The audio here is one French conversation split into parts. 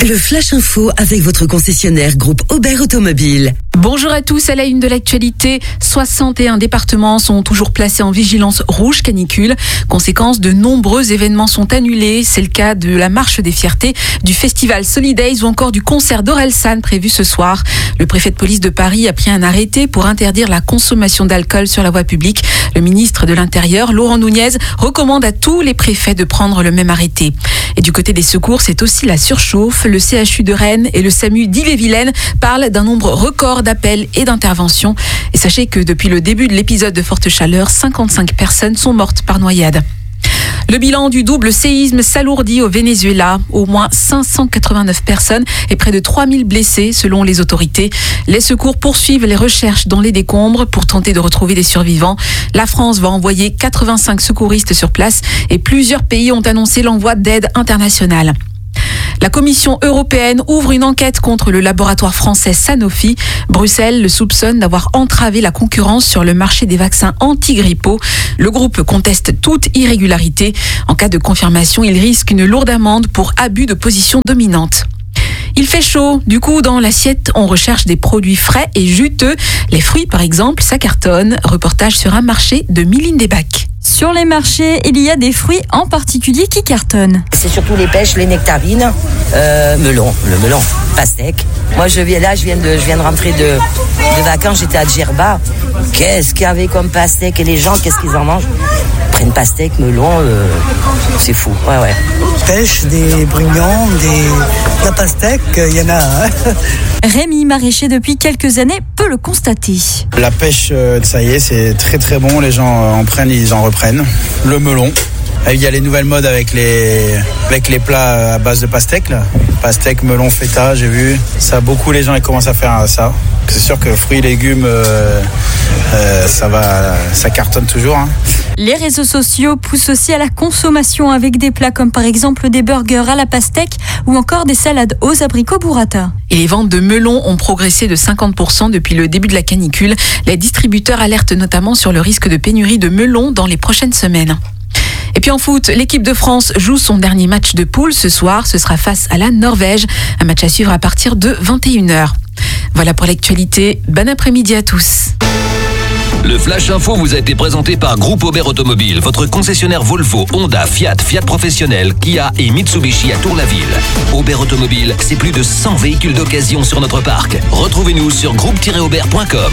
Le Flash Info avec votre concessionnaire groupe Aubert Automobile. Bonjour à tous, à la une de l'actualité, 61 départements sont toujours placés en vigilance rouge canicule. Conséquence, de nombreux événements sont annulés. C'est le cas de la marche des fiertés, du festival Solidays ou encore du concert d'Orelsan prévu ce soir. Le préfet de police de Paris a pris un arrêté pour interdire la consommation d'alcool sur la voie publique. Le ministre de l'Intérieur, Laurent Nunez, recommande à tous les préfets de prendre le même arrêté. Et du côté des secours, c'est aussi la surchauffe. Le CHU de Rennes et le SAMU d'Ille-et-Vilaine parlent d'un nombre record d'appels et d'interventions. Et sachez que depuis le début de l'épisode de forte chaleur, 55 personnes sont mortes par noyade. Le bilan du double séisme s'alourdit au Venezuela. Au moins 589 personnes et près de 3000 blessés selon les autorités. Les secours poursuivent les recherches dans les décombres pour tenter de retrouver des survivants. La France va envoyer 85 secouristes sur place et plusieurs pays ont annoncé l'envoi d'aide internationale. La Commission européenne ouvre une enquête contre le laboratoire français Sanofi. Bruxelles le soupçonne d'avoir entravé la concurrence sur le marché des vaccins anti-grippaux. Le groupe conteste toute irrégularité. En cas de confirmation, il risque une lourde amende pour abus de position dominante. Il fait chaud, du coup dans l'assiette on recherche des produits frais et juteux. Les fruits par exemple, ça cartonne. Reportage sur un marché de Milindebach. Sur les marchés, il y a des fruits en particulier qui cartonnent. C'est surtout les pêches, les nectarines, le melon, pastèque. Moi je viens de rentrer de vacances, j'étais à Djerba. Qu'est-ce qu'il y avait comme pastèque et les gens, qu'est-ce qu'ils en mangent? Ils prennent pastèque, melon, c'est fou, ouais. Pêche, des brignons, de la pastèque, il y en a. Hein. Rémi, maraîcher depuis quelques années, peut le constater. La pêche, ça y est, c'est très très bon, les gens en prennent, ils en reprennent. Le melon, il y a les nouvelles modes avec les plats à base de pastèque, là. Pastèque, melon, feta, j'ai vu. Ça, beaucoup les gens ils commencent à faire ça. C'est sûr que fruits et légumes, ça cartonne toujours. Hein. Les réseaux sociaux poussent aussi à la consommation avec des plats comme par exemple des burgers à la pastèque ou encore des salades aux abricots burrata. Et les ventes de melons ont progressé de 50% depuis le début de la canicule. Les distributeurs alertent notamment sur le risque de pénurie de melons dans les prochaines semaines. Et puis en foot, l'équipe de France joue son dernier match de poule ce soir. Ce sera face à la Norvège. Un match à suivre à partir de 21h. Voilà pour l'actualité. Bon après-midi à tous. Le Flash Info vous a été présenté par Groupe Aubert Automobile, votre concessionnaire Volvo, Honda, Fiat Professionnel, Kia et Mitsubishi à Tour-la-Ville. Aubert Automobile, c'est plus de 100 véhicules d'occasion sur notre parc. Retrouvez-nous sur groupe-aubert.com.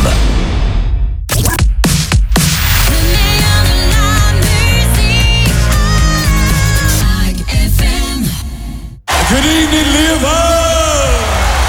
Good evening, Levi.